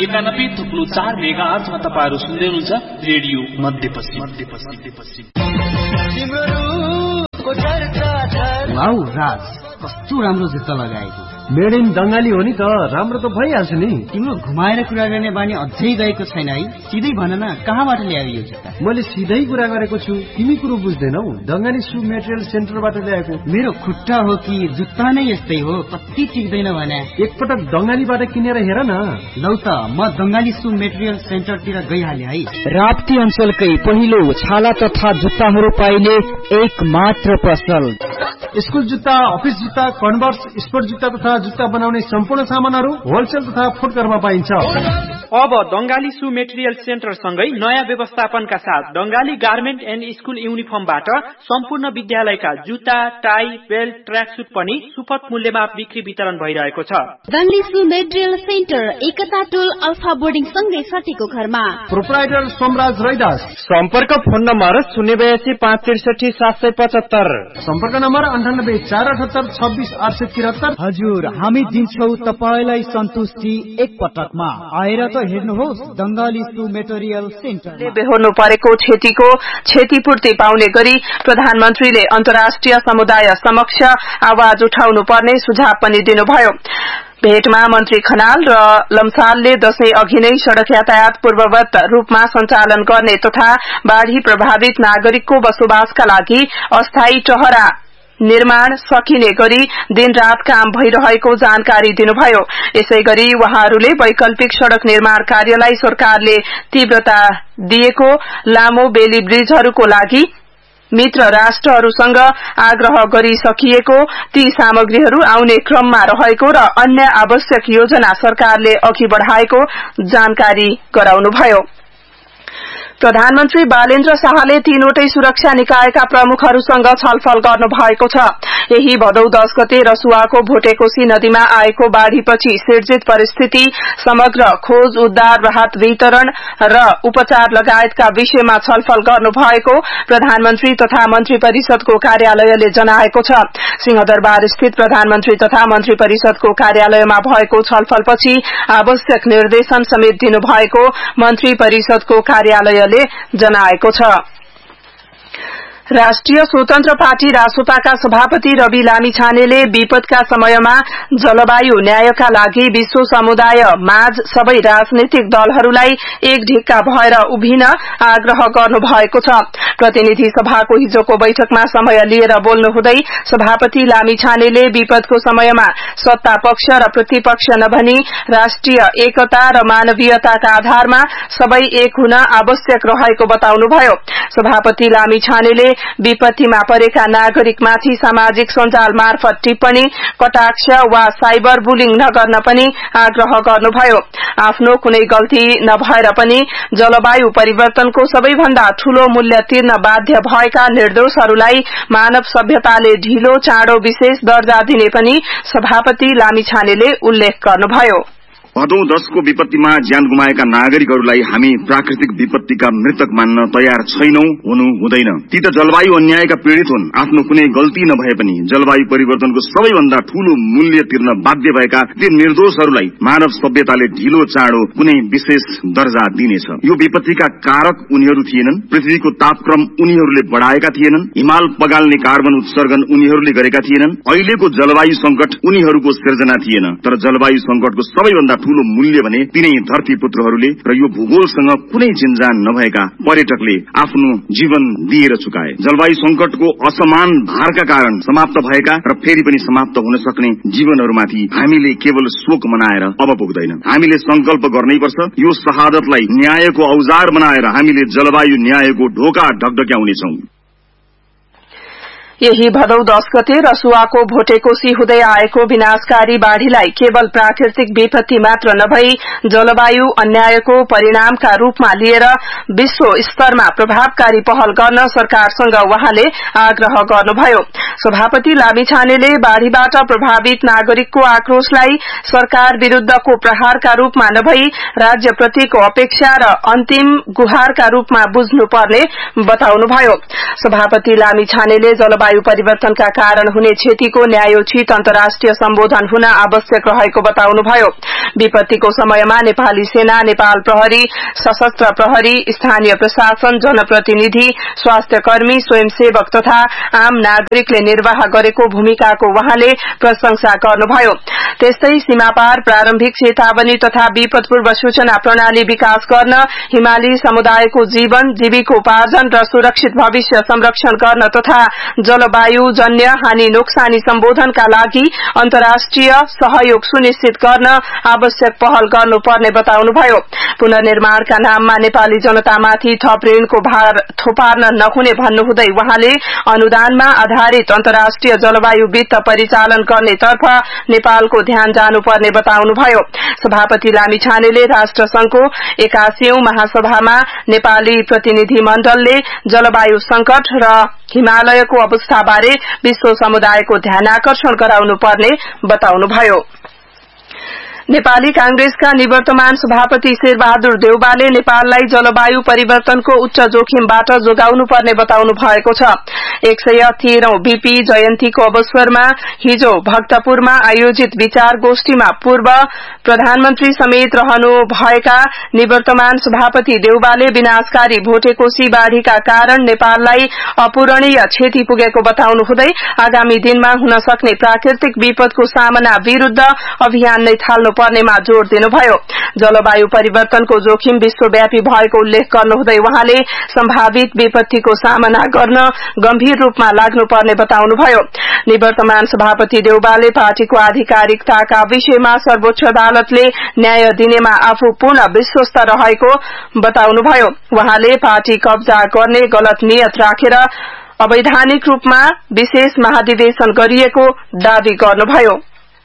91.4 मेगाहर्जमा तपाईहरु सुन्दै हुनुहुन्छ रेडियो मध्यपश्चिम। वाउ राज, कस्तो राम्रो जुत्ता लगाएको। मेड इन बंगाली हो नि त, राम्रो त भइहाल्छ नि। तिम्रो घुमाएर कुरा गर्ने बानी अझै गएको छैन है? सिधै भन न, कहाँबाट ल्यायो यो जुत्ता? मैले सिधै कुरा गरेको छु, तिमी कुरो बुझ्दैनौ। दंगाली सु मेटेरियल सेन्टरबाट ल्याएको। मेरो खुट्टा हो कि जुत्ता नै यस्तै हो, कति टिक्दैन भने। एकपटक दंगालीबाट किनेर हेर न। लौ त, म दंगाली सु मेटेरियल सेन्टरतिर गइहाले है। राप्ती अञ्चलकै पहिलो छाला तथा जुत्ताहरू पाइने एक मात्र पसल। स्कुल जुत्ता, अफिस जुत्ता, कन्भर्स, स्पोर्ट जुत्ता तथा जुत्ता बनाउने सम्पूर्ण सामानहरू होलसेल तथा फुटकरमा पाइन्छ। अब दंगाली सु मेटेरियल सेन्टर सँगै नयाँ व्यवस्थापनका साथ दंगाली गार्मेन्ट एन्ड स्कुल युनिफर्मबाट सम्पूर्ण विद्यालयका जुत्ता, टाई, बेल्ट, ट्र्याकसुट पनि सुपथ मूल्यमा बिक्री वितरण भइरहेको छ। दंगाली सु मेटेरियल सेन्टर एकता टोल अल्फा बोर्डिङ सँगै सटेको घरमा। प्रोप्राइटर सोमराज रैदास। सम्पर्क फोन नम्बर 082 563 775। सम्पर्क नम्बर 9848762873। हजुर, हामी दिन्छौ तपाईलाई सन्तुष्टि एक पटकमा। आएर त हेर्नुहोस् दंगाली सु मेटेरियल सेन्टर। बेहोर्नु परेको क्षतिको क्षतिपूर्ति पाउने गरी प्रधानमन्त्रीले अन्तर्राष्ट्रिय समुदाय समक्ष आवाज उठाउनु पर्ने सुझाव पनि दिनुभयो। भेटमा मन्त्री खनाल र लम्सालले दशैं अघि नै सड़क यातायात पूर्ववत रूपमा सञ्चालन गर्ने तथा बाढ़ी प्रभावित नागरिकको बसोबासका लागि अस्थायी टहरा निर्माण सकिने गरी दिनरात काम भइरहेको जानकारी दिनुभयो। यसैगरी उहाँहरूले वैकल्पिक सड़क निर्माण कार्यलाई सरकारले तीव्रता दिएको, लामो बेली ब्रिजहरूको लागि मित्र राष्ट्रहरूसँग आग्रह गरिसकिएको, ती सामग्रीहरू आउने क्रममा रहेको र अन्य आवश्यक योजना सरकारले अघि बढ़ाएको जानकारी गराउनुभयो। प्रधानमन्त्री बालेन्द्र शाहले तीनवटै सुरक्षा निकायका प्रमुखहरूसँग छलफल गर्नु भएको छ। यही भदौ 10 गते रसुवाको भोटेकोशी नदीमा आएको बाढ़ीपछि सिर्जित परिस्थिति, समग्र खोज उद्धार, राहत वितरण र उपचार लगायतका विषयमा छलफल गर्नु भएको प्रधानमन्त्री तथा मन्त्री परिषदको कार्यालयले जनाएको छ। सिंहदरबार स्थित प्रधानमन्त्री तथा मन्त्री परिषदको कार्यालयमा भएको छलफलपछि आवश्यक निर्देशन समेत दिनुभएको मन्त्री परिषदको कार्यालयले जनाएको छ। राष्ट्रिय स्वतन्त्र पार्टी रासोपाका सभापति रवि लामिछानेले विपदका समयमा जलवायु न्यायका लागि विश्व समुदाय माझ सबै राजनीतिक दलहरूलाई एक ढिक्का भएर उभिन आग्रह गर्नु भएको छ। प्रतिनिधि सभाको हिजोको बैठकमा समय लिएर बोल्नुहुँदै सभापति लामिछानेले विपदको समयमा सत्ता पक्ष र प्रतिपक्ष नभनी राष्ट्रिय एकता र मानवीयताका आधारमा सबै एक हुन आवश्यक रहेको बताउनुभयो। सभापति लामिछानेले विपत्तिमा परेका नागरिकमाथि सामाजिक सञ्जाल मार्फत टिप्पणी, कटाक्ष वा साइबर बुलिङ नगर्न पनि आग्रह गर्नुभयो। आफ्नो कुनै गल्ती नभएर पनि जलवायु परिवर्तनको सबैभन्दा ठूलो मूल्य तिर्न बाध्य भएका निर्दोषहरूलाई मानव सभ्यताले ढिलो चाँडो विशेष दर्जा दिने पनि सभापति लामिछानेले उल्लेख गर्नुभयो। भदौ 10 को विपत्तिमा ज्यान गुमाएका नागरिकहरूलाई हामी प्राकृतिक विपत्तिका मृतक मान्न तयार छैनौं, हुनु हुँदैन। ती त जलवायु अन्यायका पीड़ित हुन्। आफ्नो कुनै गल्ती नभए पनि जलवायु परिवर्तनको सबैभन्दा ठूलो मूल्य तिर्न बाध्य भएका ती निर्दोषहरूलाई मानव सभ्यताले ढिलो चाँडो कुनै विशेष दर्जा दिनेछ। यो विपत्तिका कारक उनीहरू थिएनन्। पृथ्वीको तापक्रम उनीहरूले बढ़ाएका थिएनन्। हिमाल पगाल्ने कार्बन उत्सर्जन उनीहरूले गरेका थिएनन्। अहिलेको जलवायु संकट उनीहरूको सिर्जना थिएन। तर जलवायु संकटको सबैभन्दा ठूलो मूल्य भने तिनै धरती पुत्रहरूले र यो भूगोलसँग कुनै चिन्जान नभएका पर्यटकले आफ्नो जीवन दिएर चुकाए। जलवायु संकटको असमान भारका कारण समाप्त भएका र फेरि पनि समाप्त हुन सक्ने जीवनहरूमाथि हामीले केवल शोक मनाएर अब पुग्दैन। हामीले संकल्प गर्नैपर्छ। यो शहादतलाई न्यायको औजार बनाएर हामीले जलवायु न्यायको ढोका ढकढक्याउनेछौं। यही भदौ 10 गते रसुवाको भोटेकोशी हुँदै आएको विनाशकारी बाढ़ीलाई केवल प्राकृतिक विपत्ति मात्र नभई जलवायु अन्यायको परिणामका रूपमा लिएर विश्व स्तरमा प्रभावकारी पहल गर्न सरकारसँग वहाँले आग्रह गर्नुभयो। सभापति लामिछानेले बाढ़ीबाट प्रभावित नागरिकको आक्रोशलाई सरकार विरूद्धको प्रहारका रूपमा नभई राज्यप्रतिको अपेक्षा र अन्तिम गुहारका रूपमा बुझ्नुपर्ने बताउनुभयो। सभापति लामिछानेले जलवायु जलवायु परिवर्तनका कारण हुने क्षतिको न्यायोचित अन्तर्राष्ट्रिय सम्बोधन हुन आवश्यक रहेको बताउनुभयो। विपत्तिको समयमा नेपाली सेना, नेपाल प्रहरी, सशस्त्र प्रहरी, स्थानीय प्रशासन, जनप्रतिनिधि, स्वास्थ्य कर्मी, स्वयंसेवक तथा आम नागरिकले निर्वाह गरेको भूमिकाको वहाँले प्रशंसा गर्नुभयो। त्यस्तै सीमापार प्रारम्भिक चेतावनी तथा विपदपूर्व सूचना प्रणाली विकास गर्न, हिमाली समुदायको जीवन जीविकोपार्जन र सुरक्षित भविष्य संरक्षण गर्न तथा जलवायु जन्य हानि नोक्सानी सम्बोधनका लागि अन्तर्राष्ट्रिय सहयोग सुनिश्चित गर्न आवश्यक पहल गर्नुपर्ने बताउनुभयो। पुनर्निर्माणका नाममा नेपाली जनतामाथि थप ऋणको भार थोपार्न नहुने भन्नुहुँदै वहाँले अनुदानमा आधारित अन्तर्राष्ट्रिय जलवायु वित्त परिचालन गर्नेतर्फ नेपालको ध्यान जानुपर्ने बताउनुभयो। सभापति लामिछानेले राष्ट्रसंघको 81औं महासभामा नेपाली प्रतिनिधि मण्डलले जलवायु संकट र हिमालयको अवस्थाबारे विश्व समुदायको ध्यानाकर्षण गराउनुपर्ने बताउनुभयो। नेपाली कांग्रेसका निवर्तमान सभापति शेरबहादुर देउवाले नेपाललाई जलवायु परिवर्तनको उच्च जोखिमबाट जोगाउनुपर्ने बताउनु भएको छ। 113औं बीपी जयन्तीको अवसरमा हिजो भक्तपुरमा आयोजित विचार गोष्ठीमा पूर्व प्रधानमन्त्री समेत रहनु भएका निवर्तमान सभापति देउवाले विनाशकारी भोटेकोशी बाढ़ीका कारण नेपाललाई अपूरणीय क्षति पुगेको बताउनु हुँदै आगामी दिनमा हुन सक्ने प्राकृतिक विपदको सामना विरूद्ध अभियान नै थाल्नु पर्नेमा जोड़ दिनुभयो। जलवायु परिवर्तनको जोखिम विश्वव्यापी भएको उल्लेख गर्नुहुँदै वहाँले सम्भावित विपत्तिको सामना गर्न गम्भीर रूपमा लाग्नुपर्ने बताउनुभयो। निवर्तमान सभापति देउवाले पार्टीको आधिकारिकताका विषयमा सर्वोच्च अदालतले न्याय दिनेमा आफू पूर्ण विश्वस्त रहेको बताउनुभयो। वहाँले पार्टी कब्जा गर्ने गलत नियत राखेर अवैधानिक रूपमा विशेष महाधिवेशन गरिएको दावी गर्नुभयो।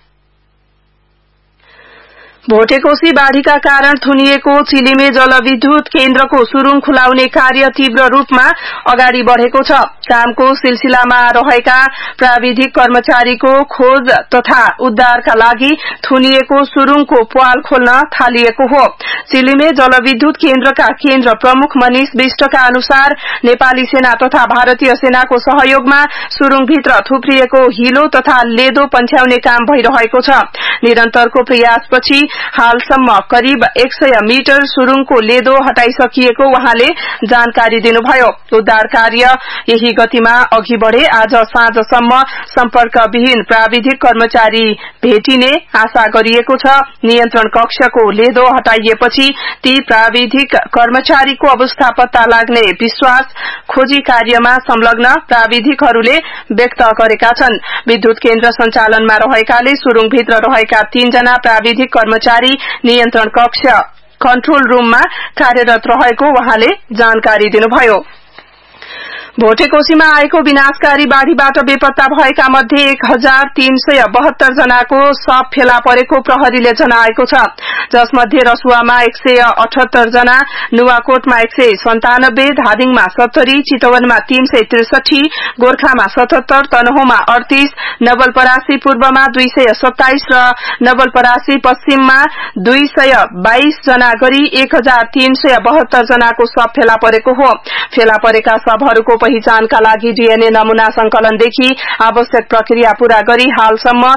भोटेकोशी बाढ़ीका कारण थुनिएको चिलिमे जलविद्युत केन्द्रको सुरुङ खुलाउने कार्य तीव्र रूपमा अगाडि बढ़ेको छ। कामको सिलसिलामा रहेका प्राविधिक कर्मचारीको खोज तथा उद्धारका लागि थुनिएको सुरुङको प्वाल खोल्न थालिएको हो। चिलिमे जलविद्युत केन्द्रका केन्द्र प्रमुख मनिष विष्टका अनुसार नेपाली सेना तथा भारतीय सेनाको सहयोगमा सुरुङभित्र थुप्रिएको हिलो तथा लेदो पन्छ्याउने काम भइरहेको छ। निरन्तरको प्रयासपछि हालसम्म करिब 100 मिटर सुरुङको लेदो हटाइसकिएको वहाँले जानकारी दिनुभयो। उद्धार कार्य यही गतिमा अघि बढ़े आज साँझसम्म सम्पर्कविहीन प्राविधिक कर्मचारी भेटिने आशा गरिएको छ। नियन्त्रण कक्षको लेदो हटाइएपछि ती प्राविधिक कर्मचारीको अवस्था पत्ता लाग्ने विश्वास खोजी कार्यमा संलग्न प्राविधिकहरूले व्यक्त गरेका छन्। विद्युत केन्द्र सञ्चालनमा रहेकाले सुरुङभित्र रहेका 3 जना प्राविधिक कर्मचारी नियन्त्रण कक्ष कन्ट्रोल रूममा कार्यरत रहेको वहाँले जानकारी दिनुभयो। भोटेकोशीमा आएको विनाशकारी बाढ़ीबाट बेपत्ता भएका मध्ये 1372 जनाको शव फेला परेको प्रहरीले जनाएको छ। जसमध्ये रसुवामा 178 जना, नुवाकोटमा 197, धादिङमा 70, चितवनमा 363, गोर्खामा 77, तनहुँमा 38, नवलपरासी पूर्वमा 227 र नवलपरासी पश्चिममा 222 जना गरी 1372 जनाको शव फेला परेको हो। फेला परेका शवहरूको पहिचानका लागि डीएनए नमूना संकलनदेखि आवश्यक प्रक्रिया पूरा गरी हालसम्म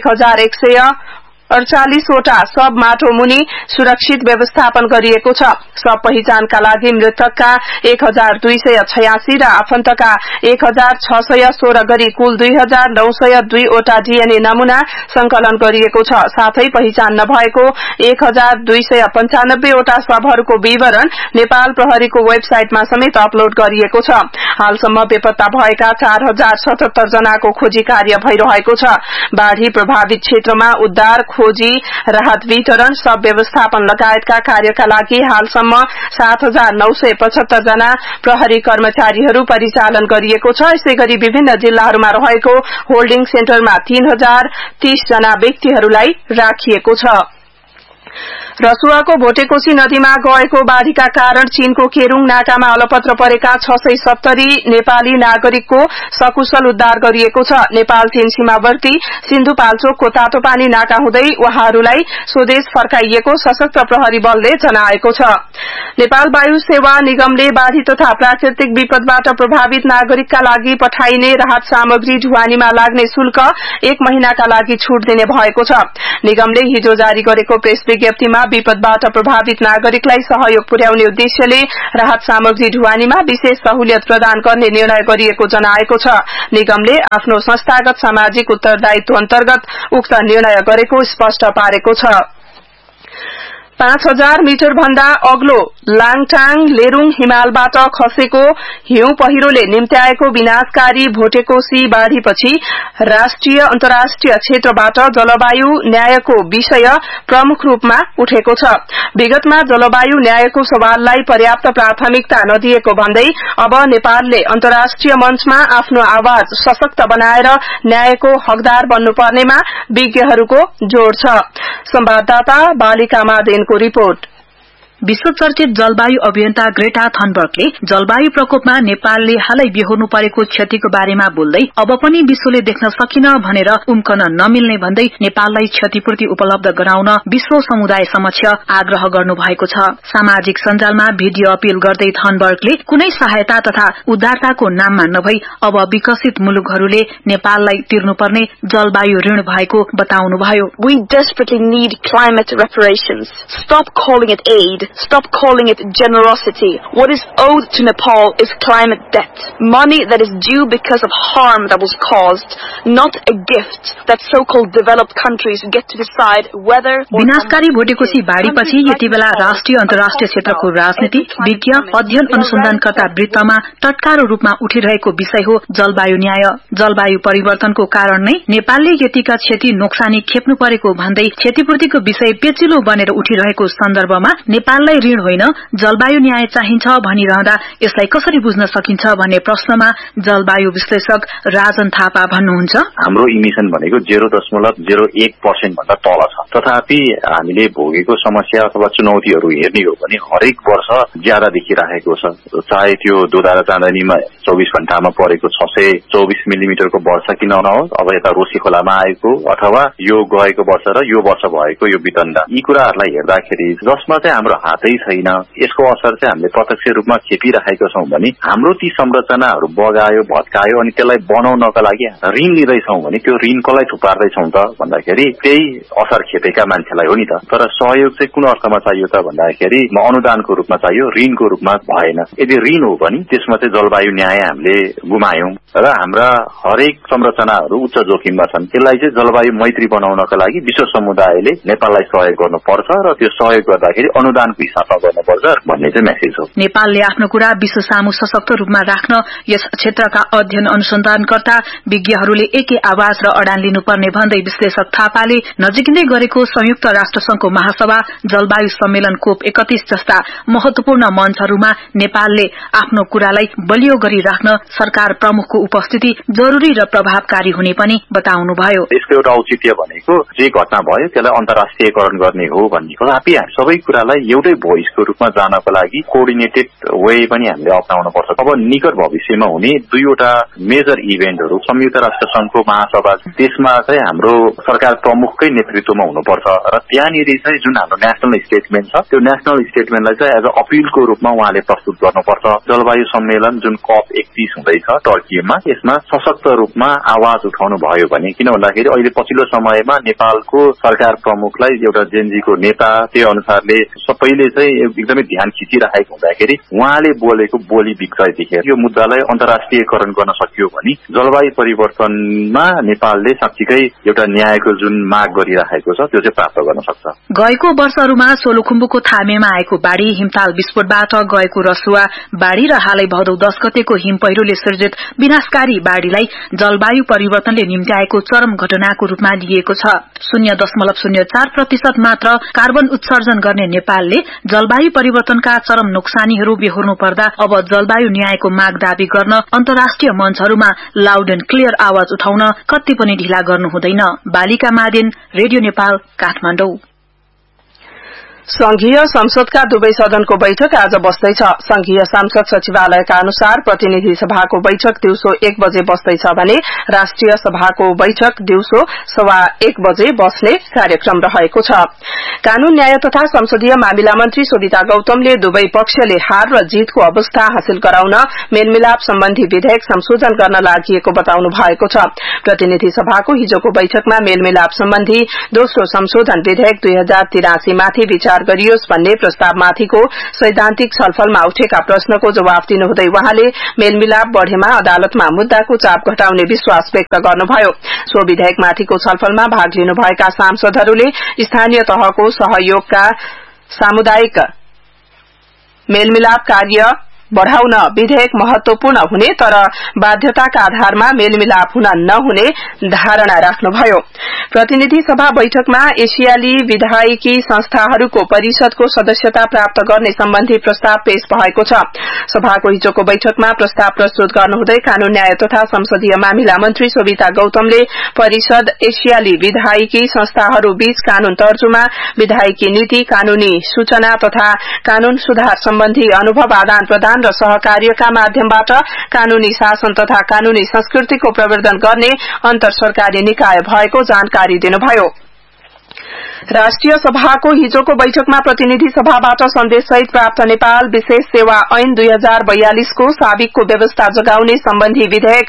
1148 वटा शव माटो मुनि सुरक्षित व्यवस्थापन गरिएको छ। शव पहिचानका लागि मृतकका 1286 र आफन्तका 1616 गरी कुल 2902 वटा डीएनए नमूना संकलन गरिएको छ। साथै पहिचान नभएको 1295 वटा शवहरूको विवरण नेपाल प्रहरीको वेबसाइटमा समेत अपलोड गरिएको छ। हालसम्म बेपत्ता भएका 4077 जनाको खोजी कार्य भइरहेको छ। बाढ़ी प्रभावित क्षेत्रमा उद्धार, खोजी, राहत वितरण, शव व्यवस्थापन लगायतका कार्यका लागि हालसम्म 7975 जना प्रहरी कर्मचारीहरू परिचालन गरिएको छ। यसैगरी विभिन्न जिल्लाहरूमा रहेको होल्डिङ सेन्टरमा 3030 जना व्यक्तिहरूलाई राखिएको छ। रसुवाको भोटेकोशी नदीमा गएको बाढ़ीका कारण चीनको केरूङ नाकामा अलपत्र परेका 670 नेपाली नागरिकको सकुशल उद्धार गरिएको छ। नेपाल चीन सीमावर्ती सिन्धुपाल्चोकको तातोपानी नाका हुँदै उहाँहरूलाई स्वदेश फर्काइएको सशस्त्र प्रहरी बलले जनाएको छ। नेपाल वायु सेवा निगमले बाढ़ी तथा प्राकृतिक विपदबाट प्रभावित नागरिकका लागि पठाइने राहत सामग्री ढुवानीमा लाग्ने शुल्क 1 महिनाका लागि छूट दिने भएको छ। निगमले हिजो जारी गरेको प्रेस विज्ञप्तिमा विपदबाट प्रभावित नागरिकलाई सहयोग पुर्याउने उद्देश्यले राहत सामग्री ढुवानीमा विशेष सहुलियत प्रदान गर्ने निर्णय गरिएको जनाएको छ। निगमले आफ्नो संस्थागत सामाजिक उत्तरदायित्व अन्तर्गत उक्त निर्णय गरेको स्पष्ट पारेको छ। 5000 मिटर भन्दा अग्लो लाङटाङ लेरुङ हिमालबाट खसेको हिउँ पहिरोले निम्त्याएको विनाशकारी भोटेकोशी बाढ़ीपछि राष्ट्रिय अन्तर्राष्ट्रिय क्षेत्रबाट जलवायु न्यायको विषय प्रमुख रूपमा उठेको छ। विगतमा जलवायु न्यायको सवाललाई पर्याप्त प्राथमिकता नदिएको भन्दै अब नेपालले अन्तर्राष्ट्रिय मञ्चमा आफ्नो आवाज सशक्त बनाएर न्यायको हकदार बन्नुपर्नेमा विज्ञहरूको जोड़ छ। संवाददाता बालिका मादेनको रिपोर्ट। विश्व चर्चित जलवायु अभियन्ता ग्रेटा थनबर्गले जलवायु प्रकोपमा नेपालले हालै बेहोर्नु परेको क्षतिको बारेमा बोल्दै अब पनि विश्वले देख्न सकिन भनेर उम्कन नमिल्ने भन्दै नेपाललाई क्षतिपूर्ति उपलब्ध गराउन विश्व समुदाय समक्ष आग्रह गर्नु भएको छ। सामाजिक सञ्जालमा भिडियो अपील गर्दै थनबर्गले कुनै सहायता तथा उद्धारताको नाममा नभई अब विकसित मुलुकहरूले नेपाललाई तिर्नुपर्ने जलवायु ऋण भएको बताउनुभयो। We desperately need climate reparations. Stop calling it aid. Stop calling it generosity. What is owed to Nepal is climate debt. Money that is due because of harm that was caused, not a gift that so-called developed countries get to decide whether... विनाशकारी भोटेकोशी बाढ़ीपछि यति बेला राष्ट्रिय अन्तर्राष्ट्रिय क्षेत्रको राजनीति, विज्ञ, अध्ययन अनुसन्धानकर्ता वृत्तमा तत्काल रूपमा उठिरहेको विषय हो जलवायु न्याय। जलवायु परिवर्तनको कारण नै नेपालले यतिका क्षति नोक्सानी खेप्नु परेको भन्दै क्षतिपूर्तिको विषय पेचिलो बनेर उठिरहेको सन्दर्भमा नेपाललाई ऋण होइन जलवायु न्याय चाहिन्छ भनिरहँदा यसलाई कसरी बुझ्न सकिन्छ भन्ने प्रश्नमा जलवायु विश्लेषक राजन थापा भन्नुहुन्छ। हाम्रो इमिसन भनेको 0.01% भन्दा तल छ। तथापि हामीले भोगेको समस्या अथवा चुनौतीहरू हेर्ने हो भने हरेक वर्ष ज्यादा देखिरहेको छ। चाहे त्यो दोधारा चाँदनीमा 24 घण्टामा परेको 624 मिलिमिटरको वर्षा किन नहोस्, अब यता रोसी खोलामा आएको अथवा यो गएको वर्ष र यो वर्ष भएको यो वितण्डा, यी कुराहरूलाई हेर्दाखेरि जसमा चाहिँ हाम्रो हातै छैन, यसको असर चाहिँ हामीले प्रत्यक्ष रूपमा खेपिरहेका छौं भने हाम्रो ती संरचनाहरू बगायो भत्कायो अनि त्यसलाई बनाउनका लागि ऋण लिँदैछौं भने त्यो ऋण कसलाई थुपार्दैछौं त भन्दाखेरि त्यही असर खेपेका मान्छेलाई हो नि त। तर सहयोग चाहिँ कुन अर्थमा चाहियो त भन्दाखेरि अनुदानको रूपमा चाहियो, ऋणको रूपमा भएन। यदि ऋण हो भने त्यसमा चाहिँ जलवायु न्याय हामीले गुमायौं र हाम्रा हरेक संरचनाहरू उच्च जोखिममा छन्। त्यसलाई चाहिँ जलवायु मैत्री बनाउनका लागि विश्व समुदायले नेपाललाई सहयोग गर्नुपर्छ र त्यो सहयोग गर्दाखेरि अनुदानको हिसाबमा गर्नुपर्छ भन्ने चाहिँ मेसेज हो। नेपालले आफ्नो कुरा विश्व सामु सशक्त रूपमा राख्न यस क्षेत्रका अध्ययन अनुसन्धानकर्ता विज्ञहरूले एकै आवाज र अडान लिनुपर्ने भन्दै विश्लेषक थापाले नजिकै गरेको संयुक्त राष्ट्र संघको महासभा, जलवायु सम्मेलन COP 31 जस्ता महत्वपूर्ण मञ्चहरूमा नेपालले आफ्नो कुरालाई बलियो गरी राख्न सरकार प्रमुखको उपस्थिति जरूरी र प्रभावकारी हुने पनि बताउनुभयो। यसको एउटा औचित्य भनेको जे घटना भयो त्यसलाई अन्तर्राष्ट्रियकरण गर्ने हो भन्ने। तथापि सबै कुरालाई एउटै भोइसको रूपमा जानको लागि कोअर्डिनेटेड वे पनि हामीले अपनाउन पर्छ। अब निकट भविष्यमा हुने दुईवटा मेजर इभेन्टहरू संयुक्त राष्ट्र संघको महासभा, त्यसमा चाहिँ हाम्रो सरकार प्रमुखकै नेतृत्वमा हुनुपर्छ र त्यहाँनिर चाहिँ जुन हाम्रो नेशनल स्टेटमेन्ट छ त्यो नेशनल स्टेटमेन्टलाई चाहिँ एज अ अपिलको रूपमा उहाँले प्रस्तुत गर्नुपर्छ। जलवायु सम्मेलन जुन COP 31 हुँदैछ टर्कीमा, यसमा सशक्त रूपमा आवाज उठाउनु भयो भने, किन भन्दाखेरि अहिले पछिल्लो समयमा नेपालको सरकार प्रमुखलाई एउटा जेनजीको नेता त्यो अनुसारले सबैले चाहिँ एकदमै ध्यान खिचिरहेको हुँदाखेरि उहाँले बोलेको बोली विक्रय देखेर यो मुद्दालाई अन्तर्राष्ट्रियकरण गर्न सकियो भने जलवायु परिवर्तनमा नेपालले साँच्चीकै एउटा न्यायको जुन माग गरिरहेको छ त्यो चाहिँ प्राप्त गर्न सक्छ। गएको वर्षहरूमा सोलुखुम्बुको थामेमा आएको बाढ़ी, हिमताल विस्फोटबाट गएको रसुवा बाढ़ी र हालै भदौ 10 गतेको हिम पहिरोले सृजित विनाशकारी बाढ़ीलाई जलवायु परिवर्तनले निम्त्याएको चरम घटनाको रूपमा लिएको छ। 0.04% मात्र कार्बन उत्सर्जन गर्ने नेपालले जलवायु परिवर्तनका चरम नोक्सानीहरू बेहोर्नु पर्दा अब जलवायु न्यायको माग दावी गर्न अन्तर्राष्ट्रिय मञ्चहरूमा लाउड एण्ड क्लियर आवाज उठाउन कति पनि ढिला गर्नु हुँदैन। बालिका मादेन, रेडियो नेपाल, काठमाडौँ। संघीय संसदका दुवै सदनको बैठक आज बस्दैछ। संघीय सांसद सचिवालयका अनुसार प्रतिनिधि सभाको बैठक दिउँसो 1 बजे बस्दैछ भने राष्ट्रिय सभाको बैठक दिउँसो 1:15 बजे बस्ने कार्यक्रम रहेको छ। कानून न्याय तथा संसदीय मामिला मन्त्री सोभिता गौतमले दुवै पक्षले हार र जीतको अवस्था हासिल गराउन मेलमिलाप सम्बन्धी विधेयक संशोधन गर्न लागिएको बताउनु भएको छ। प्रतिनिधि सभाको हिजोको बैठकमा मेलमिलाप सम्बन्धी दोस्रो संशोधन विधेयक 2083 माथि विचार गरियोस् भन्ने प्रस्तावमाथिको सैद्धान्तिक छलफलमा उठेका प्रश्नको जवाफ दिनुहुँदै वहाँले मेलमिलाप बढ़ेमा अदालतमा मुद्दाको चाप घटाउने विश्वास व्यक्त गर्नुभयो। सो विधेयकमाथिको छलफलमा भाग लिनुभएका सांसदहरूले स्थानीय तहको सहयोगका सामुदायिक मेलमिलाप कार्य बढ़ाउन विधेयक महत्वपूर्ण हुने तर बाध्यताका आधारमा मेलमिलाप हुन नहुने धारणा राख्नुभयो। प्रतिनिधि सभा बैठकमा एशियाली विधायकी संस्थाहरूको परिषदको सदस्यता प्राप्त गर्ने सम्बन्धी प्रस्ताव पेश भएको छ। सभाको हिजोको बैठकमा प्रस्ताव प्रस्तुत गर्नुहुँदै कानून न्याय तथा संसदीय मामिला मन्त्री सोभिता गौतमले परिषद एशियाली विधायकी संस्थाहरू बीच कानून तर्जुमा, विधायकी नीति, कानूनी सूचना तथा कानून सुधार सम्बन्धी अनुभव आदान प्रदान र सहकार्यका माध्यमबाट कानूनी शासन तथा कानूनी संस्कृतिको प्रवर्धन गर्ने अन्तर सरकारी निकाय भएको जानकारी दिनुभयो। राष्ट्रिय सभाको हिजोको बैठकमा प्रतिनिधि सभाबाट सन्देशसहित प्राप्त नेपाल विशेष सेवा ऐन 2042 को साबिकको व्यवस्था जगाउने सम्बन्धी विधेयक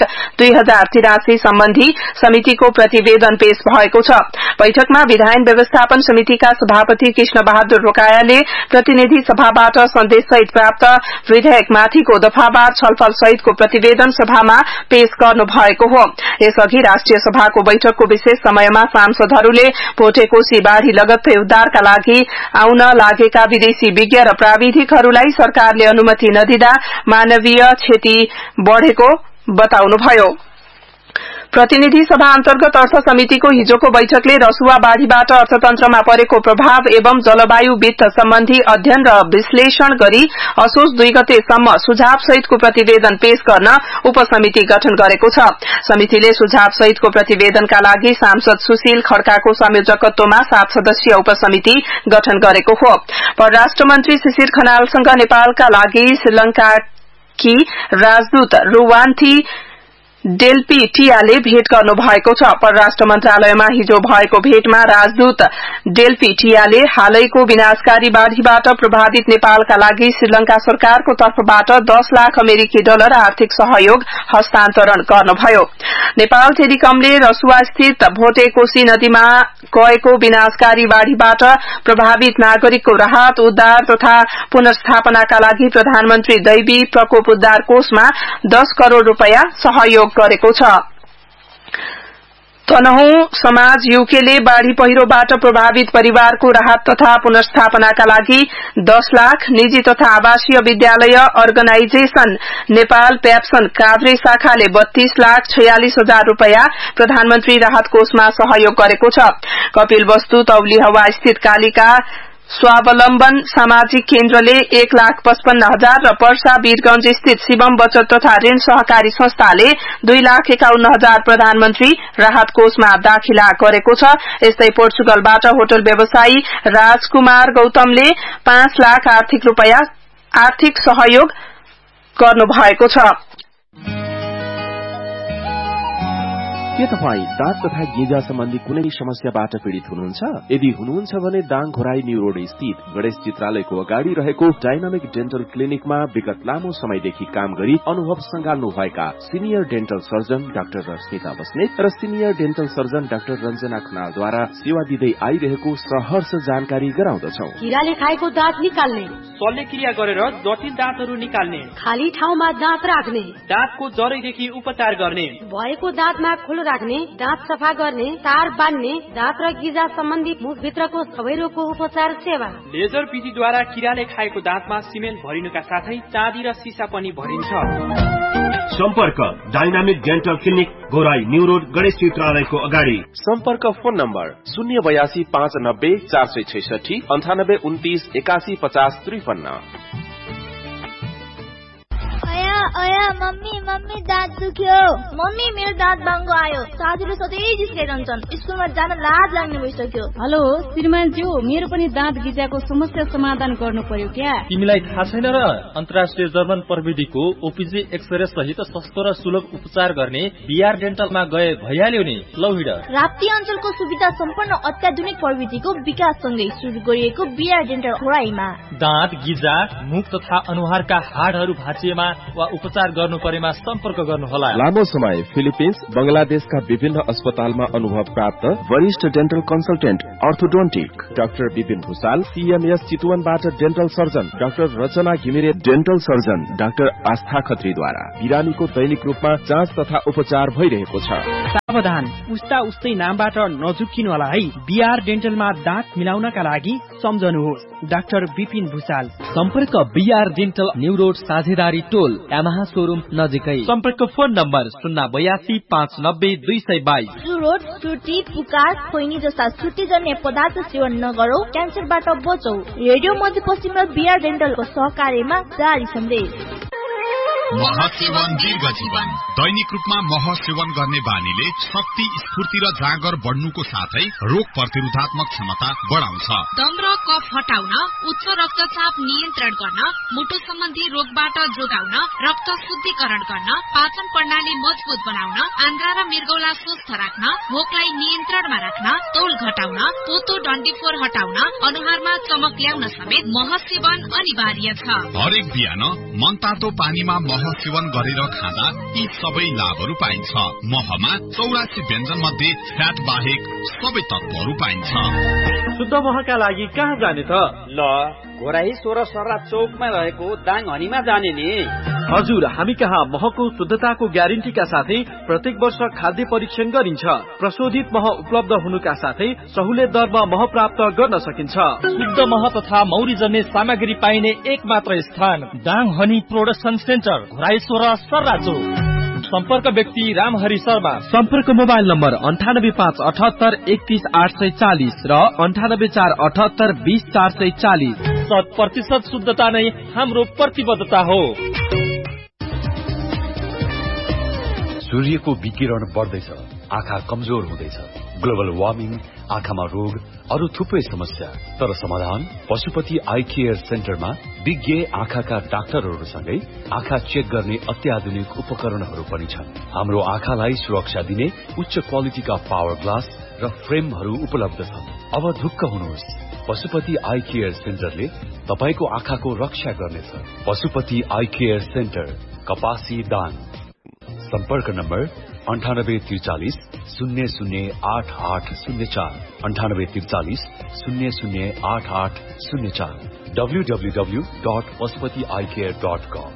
2083 सम्बन्धी समितिको प्रतिवेदन पेश भएको छ। बैठकमा विधायन व्यवस्थापन समितिका सभापति कृष्ण बहादुर रोकायाले प्रतिनिधि सभाबाट सन्देशसहित प्राप्त विधेयकमाथिको दफावार छलफल सहितको प्रतिवेदन सभामा पेश गर्नु भएको हो। यसअघि राष्ट्रिय सभाको बैठकको विशेष समयमा सांसदहरूले भोटेकोशी बाढ़ी लगत्तै उद्धारका लागि आउन लागेका विदेशी विज्ञ र प्राविधिकहरूलाई सरकारले अनुमति नदिँदा मानवीय क्षति बढ़ेको बताउनुभयो। प्रतिनिधि सभा अन्तर्गत अर्थ समितिको हिजोको बैठकले रसुवा बाढ़ीबाट अर्थतन्त्रमा परेको प्रभाव एवं जलवायु वित्त सम्बन्धी अध्ययन र विश्लेषण गरी असोज 2 गतेसम्म सुझाव सहितको प्रतिवेदन पेश गर्न उपसमिति गठन गरेको छ। समितिले सुझाव सहितको प्रतिवेदनका लागि सांसद सुशील खड्काको संयोजकत्वमा 7 सदस्यीय उपसमिति गठन गरेको हो। परराष्ट्र मन्त्री शिशिर खनालसँग नेपालका लागि श्रीलंकाकी राजदूत रुवान्थी डेल्पी टियाले भेट गर्नु भएको छ। परराष्ट्र मन्त्रालयमा हिजो भएको भेटमा राजदूत डेल्पी टियाले हालैको विनाशकारी बाढ़ीबाट प्रभावित नेपालका लागि श्रीलंका सरकारको तर्फबाट 10 लाख अमेरिकी डलर आर्थिक सहयोग हस्तान्तरण गर्नुभयो। नेपाल टेलिकमले रसुवा स्थित भोटेकोशी नदीमा गएको विनाशकारी बाढ़ीबाट प्रभावित नागरिकको राहत, उद्धार तथा पुनर्स्थापनाका लागि प्रधानमन्त्री दैवी प्रकोप उद्धार कोषमा 10 करोड़ रूपैयाँ सहयोग गरेको छ। तनहुँ समाज यूकेले बाढ़ी पहिरोबाट प्रभावित परिवारको राहत तथा पुनर्स्थापनाका लागि 10 लाख, निजी तथा आवासीय विद्यालय अर्गनाइजेशन नेपाल प्याप्सन काभ्रे शाखाले 32,46,000 रूपैयाँ प्रधानमन्त्री राहत कोषमा सहयोग गरेको छ। कपिलवस्तु तौलिहवा स्थित कालिका स्वावलम्बन सामाजिक केन्द्रले 1,55,000 र पर्सा वीरगंज स्थित शिवम बचत तथा ऋण सहकारी संस्थाले 2,51,000 प्रधानमन्त्री राहत कोषमा दाखिला गरेको छ। यस्तै पोर्चुगलबाट होटल व्यवसायी राजकुमार गौतमले 5 लाख आर्थिक सहयोग गर्नु भएको छ। के तपाई दाँत तथा गेजा सम्बन्धी कुनै समस्याबाट पीड़ित हुनुहुन्छ? यदि हुनुहुन्छ भने दाङ घोराई न्यू रोड स्थित गणेश चित्रालयको अगाडि रहेको डाइनामिक डेन्टल क्लिनिकमा विगत लामो समयदेखि काम गरी अनुभव संगाल्नु भएका senior dental surgeon doctor Rashmita Basnet र senior dental surgeon doctor Ranjana खनालद्वारा सेवा दिँदै आइरहेको सहर्ष जानकारी गराउँदछौ। कीराले खाएको दाँत निकाल्ने, शल्यक्रिया गरेर जटिल दाँतहरू निकाल्ने, खाली ठाउँमा दाँत राख्ने, दाँतको जरैदेखि उपचार गर्ने, भएको दाँतमा खुलो राख्ने, दाँत सफा गर्ने, तार बान्ने, दाँत र गिजा सम्बन्धी मुखभित्रको सबै रोगको उपचार सेवा। लेजर विधिद्वारा किराले खाएको दाँतमा सिमेन्ट भरिनुका साथै चाँदी र सिसा पनि भरिन्छ। सम्पर्क dynamic dental clinic Ghorahi new road Ganesh चित्रालयको अगाडि। सम्पर्क फोन नम्बर 082 590 466 98 29 81 50 53। अया मम्मी दाँत दुख्यो। मम्मी मेरो दाँत बाङ्गो आयो। साथीले सधैँ जिस्काइरहन्छन्। स्कुलमा जान लाज लाग्ने भइसक्यो। हेलो श्रीमानज्यू, मेरो पनि दाँत गिजाको समस्या समाधान गर्नु पर्यो क्या? तिमीलाई थाहा छैन र? अन्तर्राष्ट्रिय जर्मन प्रविधिको ओपिजी एक्सरे सहित सस्तो र सुलभ उपचार गर्ने बिआर डेन्टलमा गए भइहाल्यो नि। लौ हिँड। राप्ती अञ्चलको सुविधा सम्पन्न अत्याधुनिक प्रविधिको विकाससँगै सुरु गरिएको बिआर डेन्टल घोराईमा दाँत गिजा, मुख तथा अनुहारका हाडहरू भाँचिएमा वा उपचार गर्नु परेमा सम्पर्क गर्नुहोला। लामो समय फिलिपिन्स, बंगलादेशका विभिन्न अस्पतालमा अनुभव प्राप्त वरिष्ठ dental consultant orthodontic doctor Vipin Bhusal, CMS चितवनबाट dental surgeon doctor रचना घिमिरे, डेन्टल सर्जन डाक्टर आस्था खत्रीद्वारा बिरामीको दैनिक रूपमा जाँच तथा उपचार भइरहेको छ। सावधान, उस्ता उस्तै नामबाट नझुक्किनु होला है। बिआर डेन्टलमा दाँत मिलाउनका लागि सम्झनुहोस् डाक्टर विपिन भूषाल। सम्पर्क बिआर डेन्टल न्यू रोड साझेदारी टोल यामाहा शोरूम नजिकै। सम्पर्क फोन नम्बर 082 590 222। रोड चुटी, पुकार, खोइनी जस्ता छुट्टीजन्य पदार्थ सेवन नगरौ, क्यान्सरबाट बचौ। रेडियो मध्यपश्चिम र बिआर डेन्टलको सहकार्यमा जारी सन्देश। मह सेवन दीर्घ जीवन। दैनिक रूपमा मह सेवन गर्ने बानीले शक्ति, स्फूर्ति र जाँगर बढ्नुको साथै रोग प्रतिरोधात्मक क्षमता बढाउँछ। दम र कफ हटाउन, उच्च रक्तचाप नियन्त्रण गर्न, मुटु सम्बन्धी रोगबाट जोगाउन, रक्त शुद्धिकरण गर्न, पाचन प्रणाली मजबुत बनाउन, आन्द्रा र मृगौला स्वस्थ राख्न, भोकलाई नियन्त्रणमा राख्न, तौल घटाउन, पोतो डन्डीफोर हटाउन, अनुहारमा चमक ल्याउन समेत मह सेवन अनिवार्य छ। हरेक बिहान मनतातो पानीमा मह सेवन गरेर खाँदा यी सबै लाभहरू पाइन्छ। महमा 84 व्यञ्जन मध्ये फ्याट बाहेक सबै तत्वहरू पाइन्छ। शुद्ध महका लागि कहाँ जाने त? ल घोराही 16 सर्रा चौकमा रहेको दाङ हनीमा जाने नि। हजुर, हामी कहाँ महको शुद्धताको ग्यारेन्टीका साथै प्रत्येक वर्ष खाद्य परीक्षण गरिन्छ। प्रशोधित मह उपलब्ध हुनुका साथै सहुलियत दरमा मह प्राप्त गर्न सकिन्छ। शुद्ध मह तथा मौरी जन्ने सामग्री पाइने एक मात्र स्थान Dang honey production centre, Ghorahi 16 सर्रा चौक। सम्पर्क व्यक्ति रामहरि शर्मा। सम्पर्क मोबाइल नम्बर 98578 31840 र 98478 20440। 100% शुद्धता नै हाम्रो प्रतिबद्धता हो। सूर्यको विकिरण बढ्दैछ, आँखा कमजोर हुँदैछ, ग्लोबल वार्मिङ, आँखामा रोग, अरू थुप्रै समस्या। तर समाधान पशुपति आई केयर सेन्टरमा विज्ञ आँखाका डाक्टरहरूसँगै आँखा चेक गर्ने अत्याधुनिक उपकरणहरू पनि छन्। हाम्रो आँखालाई सुरक्षा दिने उच्च क्वालिटीका पावर ग्लास र फ्रेमहरू उपलब्ध छन्। अब ढुक्क हुनुहोस्, पशुपति आई केयर सेन्टरले तपाईको आँखाको रक्षा गर्नेछ। पशुपति आई केयर सेन्टर, कपासी दाङ। सम्पर्क नम्बर 9843 008804 9843 008804 www.pashupatieyecare.com।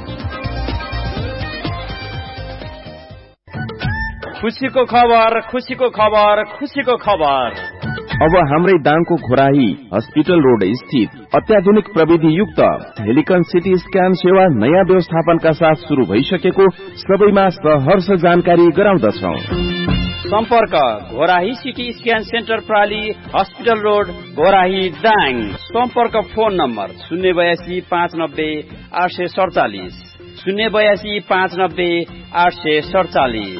खुसीको खबर, खुसीको खबर, खुसीको खबर। अब हाम्रै दाङको घोराही हस्पिटल रोड स्थित अत्याधुनिक प्रविधि युक्त हेलिकन सिटी स्क्यान सेवा नयाँ व्यवस्थापनका साथ शुरू भइसकेको सबैमा सहर्ष जानकारी गराउँदछौ। सम्पर्क Ghorahi CT scan centre प्राली, hospital road, Ghorahi Dang. सम्पर्क फोन नम्बर 082 590 847 082 590 847।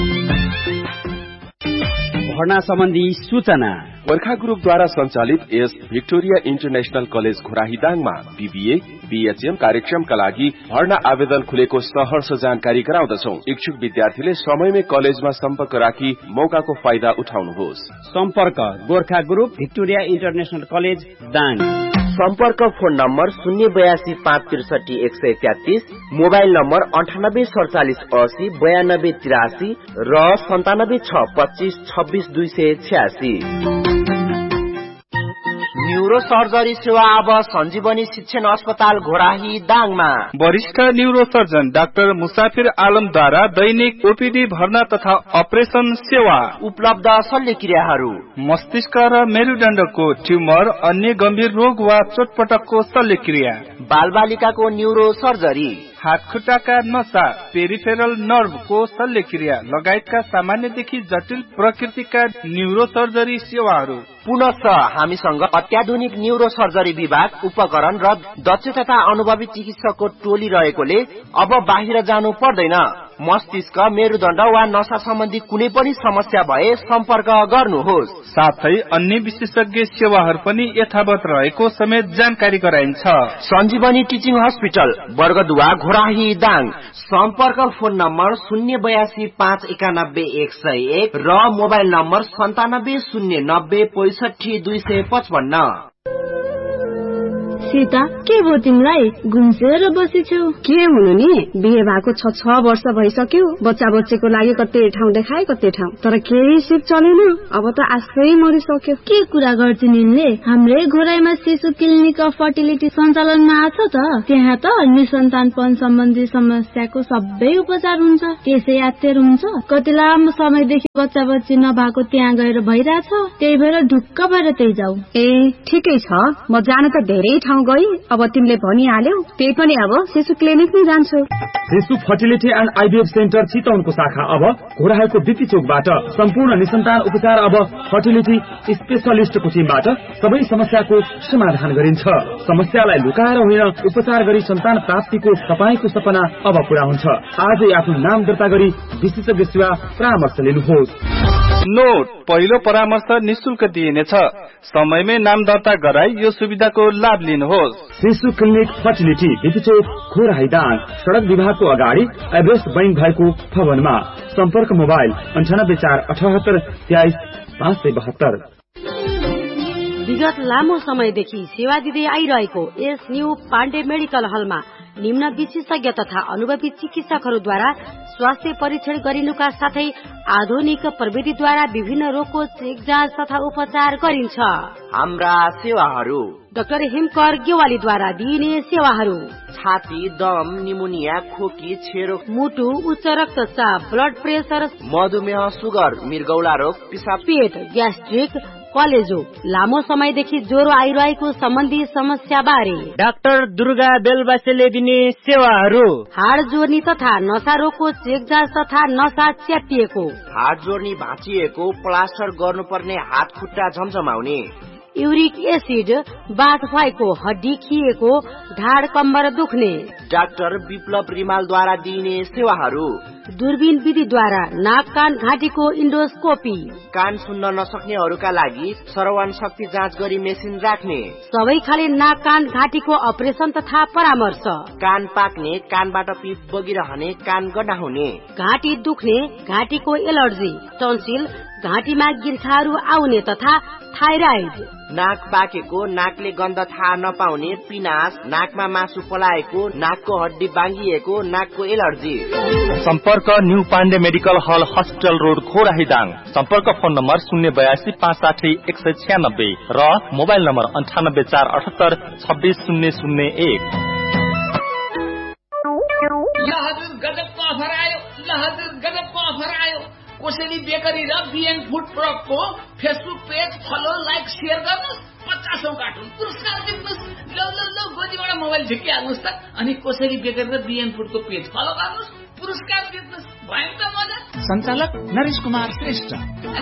भर्ना सम्बन्धी सूचना गोर्खा ग्रुपद्वारा सञ्चालित S Victoria international college घोराहीदाङमा BBA, BHM कार्यक्रमका लागि भर्ना आवेदन खुलेको सहर्ष जानकारी गराउँदछौ। इच्छुक विद्यार्थीले समयमै कलेजमा सम्पर्क राखी मौकाको फाइदा उठाउनुहोस्। सम्पर्क Gorkha group Victoria international college Dang. सम्पर्क फोन नम्बर 082 563 133, मोबाइल नम्बर 98 47 80 92 83 र 97 6 25 26 286। न्यूरो सर्जरी सेवा अब सञ्जीवनी शिक्षण अस्पताल घोराही दाङमा। वरिष्ठ न्यूरो सर्जन डाक्टर मुसाफिर आलमद्वारा दैनिक ओपीडी भर्ना तथा अपरेसन सेवा उपलब्ध। शल्यक्रियाहरू मस्तिष्क र मेरुदण्डको ट्युमर, अन्य गम्भीर रोग वा चोटपटकको शल्यक्रिया, बालबालिकाको न्यूरो सर्जरी, हात खुट्टाका नसा, पेरिफेरल नर्भको शल्यक्रिया लगायतका सामान्यदेखि जटिल प्रकृतिका न्यूरो सर्जरी सेवाहरू पुनश्च हामीसँग अत्याधुनिक न्यूरो सर्जरी विभाग, उपकरण र दक्ष तथा अनुभवी चिकित्सकको टोली रहेकोले अब बाहिर जानु पर्दैन। मस्तिष्क, मेरुदण्ड वा नसा सम्बन्धी कुनै पनि समस्या भए सम्पर्क गर्नुहोस्। साथै अन्य विशेषज्ञ सेवाहरू पनि यथावत रहेको समेत जानकारी गराइन्छ। सञ्जीवनी टिचिङ हस्पिटल, बर्गदुवा, घोराही, दाङ। सम्पर्क फोन नम्बर 082519101 र मोबाइल नम्बर 9709065255। सीता, के भयो तिमीलाई? घुम्सेर बसेछौ? के हुनु नि, बिहे भएको 6 वर्ष भइसक्यो। बच्चाको लागि कतै ठाउँ देखाए कतै ठाउँ, तर केही सिप चलेन। अब त आशै मरिसक्यो। के कुरा गर्छ निले? हाम्रै घोराईमा शिशु क्लिनिक अफ फर्टिलिटी सञ्चालनमा आछ त। त्यहाँ त निसन्तानपन सम्बन्धी समस्याको सबै उपचार हुन्छ। त्यसै यात्तेर हुन्छ। कति लामो समयदेखि बच्ची नभएको त्यहाँ गएर भइरहेछ। त्यही भएर ढुक्क भएर त्यही जाऊ। ए, ठिकै छ। म जान त धेरै ठाउँ गई। अब तिमीले भनिहाल्यौ, त्यही पनि अब शिशु क्लिनिक नै जान्छु। शिशु फर्टिलिटी एन्ड आइभीएफ सेन्टर चितवनको शाखा अब घोराईको बिपी चोकबाट सम्पूर्ण निसन्तान उपचार अब फर्टिलिटी स्पेशलिस्टको टिमबाट सबै समस्याको समाधान गरिन्छ। समस्यालाई लुकाएर होइन, उपचार गरी सन्तान प्राप्तिको तपाईको सपना अब पूरा हुन्छ। आजै आफ्नो नाम दर्ता गरी विशेषज्ञ सेवा परामर्श लिनुहोस्। नोट, पहिलो परामर्श निशुल्क दिइनेछ। समयमै नाम दर्ता गराई यो सुविधाको लाभ लिनुहोस्। शिशु क्लिनिक फर्टिलिटी, बिपी चोक, घोराही, दाङ। सड़क विभागको अगाडि एभरेस्ट बैंक भएको भवनमा। सम्पर्क मोबाइल 9847833572। विगत लामो समयदेखि सेवा दिँदै आइरहेको एस न्यू पाण्डे मेडिकल हलमा निम्न विशेषज्ञ तथा अनुभवी चिकित्सकहरूद्वारा स्वास्थ्य परीक्षण गरिनुका साथै आधुनिक प्रविधिद्वारा विभिन्न रोगको चेक जाँच तथा उपचार गरिन्छ। हाम्रा सेवाहरू: डाक्टर हिमकर गेवालीद्वारा दिइने सेवाहरू: छाती, दम, निमोनिया, खोकी, छेरो, मुटु, उच्च रक्तचाप, ब्लड प्रेसर, मधुमेह, सुगर, मृगौला रोग, पिसाब, पेट, ग्यास्ट्रिक, कलेजो, लामो समयदेखि ज्वरो आइरहेको सम्बन्धी समस्या बारे डाक्टर दुर्गा बेलबासेले दिने सेवाहरू: हाड जोर्नी तथा नसा रोगको चेक जाँच तथा नसा च्यातिएको, हाड जोर्नी भाँचिएको, प्लास्टर गर्नुपर्ने हात खुट्टा झमझमाउने, युरिक एसिड, बाथ भएको, हड्डी खिएको, ढाड कम्बर दुख्ने। डाक्टर विप्लव रिमालद्वारा दिइने सेवाहरू: दूरबीन विधिद्वारा नाक कान घाँटीको इन्डोस्कोपी, कान सुन्न नसक्नेहरूका लागि श्रवण शक्ति जाँच गरी मेसिन राख्ने, सबै खाले नाक कान घाँटीको अपरेसन तथा परामर्श, कान पाक्ने, कानबाट पिप बगिरहने, कान गनाउने, घाँटी दुख्ने, घाँटीको एलर्जी, टन्सिल, घाँटीमा गिर्खाहरू आउने तथा थाइराइड, नाक पाकेको, नाकले गन्ध थाहा नपाउने, पिनास, नाकमा मासु पलाएको, नाकको हड्डी बाङ्गिएको, नाकको एलर्जी। सम्पर्क न्यू पाण्डे मेडिकल हल, हस्पिटल रोड, घोराही, दाङ। सम्पर्क फोन नम्बर 082 560 596 र मोबाइल नम्बर 98 478 26 001। कोसेली बेकरी र बिएन food प्रोडक्टको Facebook page follow, like, share गर्नुहोस्। 50औं कार्टुन पुरस्कार जित्नुहोस्। ल गोजीबाट मोबाइल झिकिहाल्नुहोस् त। अनि कोसेली बेकरी र बिएन फुडको पेज फलो गर्नुहोस्, पुरस्कार जित्नुहोस्। भयो त मजा। सञ्चालक नरेश कुमार श्रेष्ठ।